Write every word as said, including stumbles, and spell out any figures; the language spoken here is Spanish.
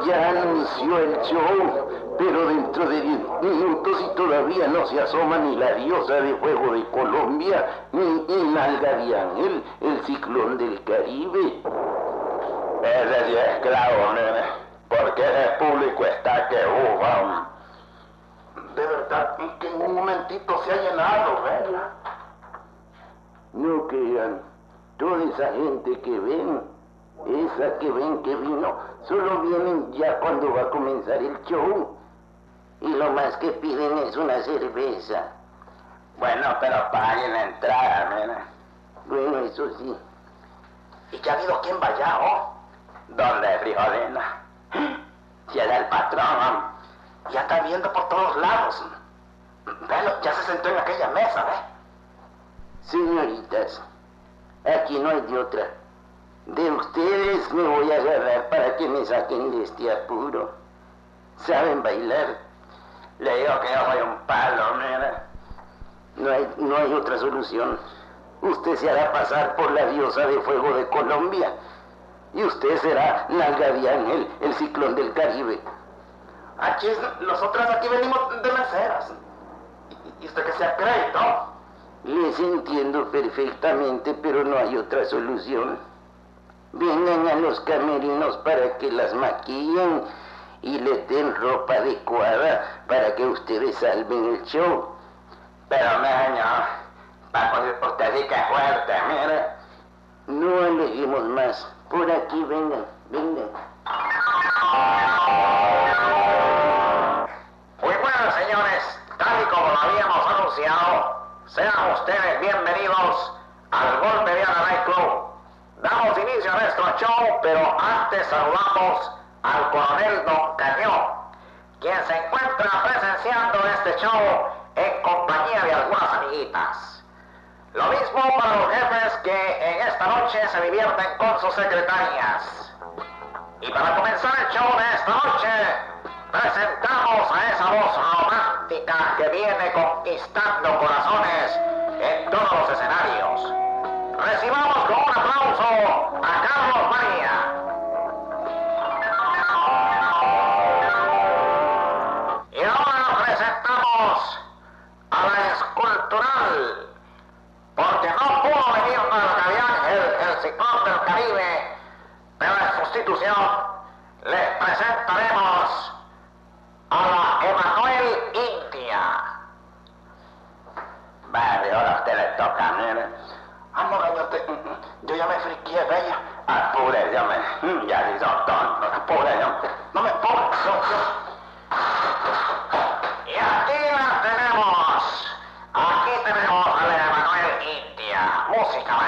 ya anunció el show, pero dentro de diez minutos y todavía no se asoma ni la diosa de fuego de Colombia, ni, ni Nalga de Ángel, el ciclón del Caribe. Ese sí es claro, nene, porque ese público está que ufa. De verdad que en un momentito se ha llenado, ¿verdad? No crean, toda esa gente que ven, esa que ven que vino, solo vienen ya cuando va a comenzar el show. Y lo más que piden es una cerveza. Bueno, pero paguen la entrada, nena. Bueno, eso sí. ¿Y que ha habido quien vaya, oh? ¿Dónde, frijolina? Si era el patrón. Ya está viendo por todos lados. Velo, ya se sentó en aquella mesa, ¿ves? Señoritas, aquí no hay de otra. De ustedes me voy a agarrar para que me saquen de este apuro. ¿Saben bailar? Le digo que yo soy un palo, mira. No hay, no hay otra solución. Usted se hará pasar por la diosa de fuego de Colombia. Y usted será Nalga de Ángel, el ciclón del Caribe. Aquí, nosotras aquí venimos de meseras. ¿Y usted que sea crédito? Les entiendo perfectamente, pero no hay otra solución. Vengan a los camerinos para que las maquillen y les den ropa adecuada para que ustedes salven el show. Pero, mi señor, para usted sí que es fuerte, mire. No aleguemos más. Por aquí, vengan, vengan. Muy bueno, señores, tal y como lo habíamos anunciado, sean ustedes bienvenidos al Gol Mediana Night Club. Damos inicio a nuestro show, pero antes saludamos al coronel Don Cañón, quien se encuentra presenciando este show en compañía de algunas amiguitas. Lo mismo para los jefes que en esta noche se divierten con sus secretarias. Y para comenzar el show de esta noche, presentamos a esa voz romántica que viene conquistando corazones en todos los escenarios. Recibamos con un aplauso a Carlos María. Y ahora presentamos a la escultural, porque no pudo venir Nalga de Ángel, el ciclón del Caribe, pero en sustitución les presentaremos a la Emanuel India. Vale, ahora a usted le toca, mire. Ah, no, gañote, yo ya me friqué, bella. Apure, yo me... Ya si son tontos, apure, yo. No me pongas, yo, yo.